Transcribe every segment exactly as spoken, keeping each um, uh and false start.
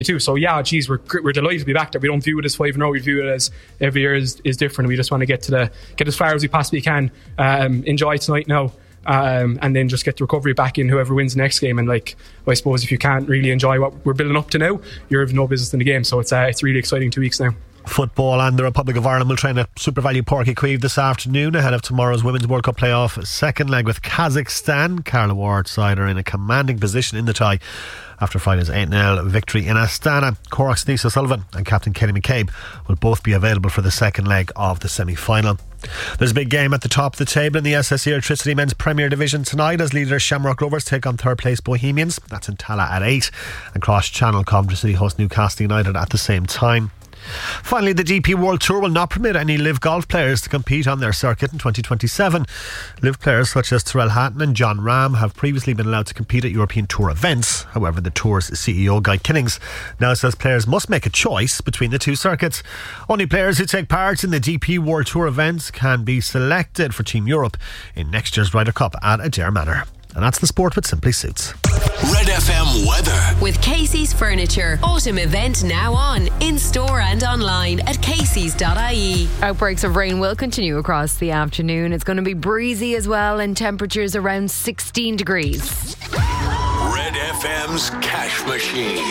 too. So yeah, geez, we're we're delighted to be back there. We don't view it as five in a row. We view it as every year is, is different. We just want to get to the get as far as we possibly can. Um, enjoy tonight now, um, and then just get the recovery back in. Whoever wins the next game, and like I suppose if you can't really enjoy what we're building up to now, you're of no business in the game. So it's uh, it's really exciting two weeks now. Football and the Republic of Ireland will train at Super Value Páirc Uí Chaoimh this afternoon ahead of tomorrow's Women's World Cup playoff second leg with Kazakhstan. Carla Ward side are in a commanding position in the tie after Friday's eight nil victory in Astana. Cork's Niamh O'Sullivan and captain Kenny McCabe will both be available for the second leg of the semi-final. There's a big game at the top of the table in the S S E Electricity Men's Premier Division tonight as leaders Shamrock Rovers take on third place Bohemians. That's in Tala at eight, and Cross Channel Coventry City host Newcastle United at the same time. Finally, the D P World Tour will not permit any Live Golf players to compete on their circuit in twenty twenty-seven. Live players such as Tyrrell Hatton and John Ram have previously been allowed to compete at European Tour events. However, the Tour's C E O Guy Kinnings now says players must make a choice between the two circuits. Only players who take part in the D P World Tour events can be selected for Team Europe in next year's Ryder Cup at Adare Manor. And that's the sport with Simply Suits. Red F M weather. With Casey's Furniture. Autumn event now on. In store and online at caseys dot I E. Outbreaks of rain will continue across the afternoon. It's going to be breezy as well, and temperatures around sixteen degrees. Red F M's Cash Machine.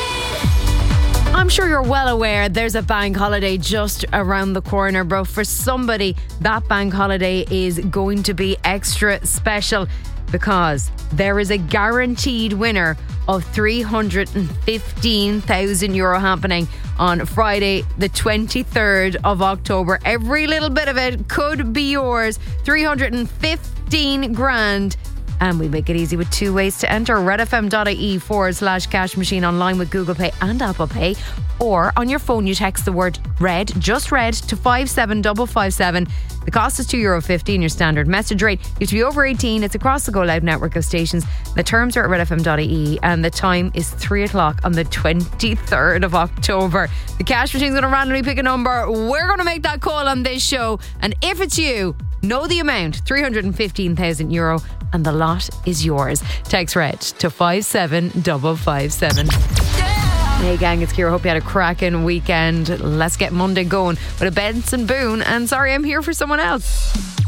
I'm sure you're well aware there's a bank holiday just around the corner, but for somebody, that bank holiday is going to be extra special, because there is a guaranteed winner of three hundred fifteen thousand euro happening on Friday the twenty-third of October. Every little bit of it could be yours. three hundred fifteen grand. And we make it easy with two ways to enter. redfm.ie forward slash cash machine, online with Google Pay and Apple Pay. Or on your phone, you text the word RED, just RED, to five seven five five seven. The cost is two euro fifty in your standard message rate. You have to be over eighteen. It's across the Go Loud network of stations. The terms are at redfm.ie, and the time is three o'clock on the twenty-third of October. The cash machine's going to randomly pick a number. We're going to make that call on this show. And if it's you, know the amount, three hundred fifteen thousand euro, and the lot is yours. Text RED to five seven five five seven. Hey gang, it's Ciara. Hope you had a cracking weekend. Let's get Monday going with a Benson Boone and Sorry I'm Here for Someone Else.